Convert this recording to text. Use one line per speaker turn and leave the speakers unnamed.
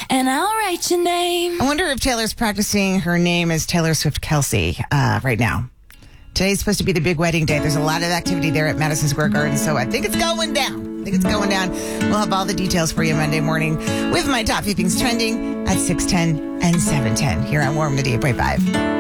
and I'll write your name.
I wonder if Taylor's practicing her name as Taylor Swift Kelsey right now. Today's supposed to be the big wedding day. There's a lot of activity there at Madison Square Garden, so I think it's going down. We'll have all the details for you Monday morning with my top few things trending at 6:10 and 7:10 here on Warm to Deep. Right 5.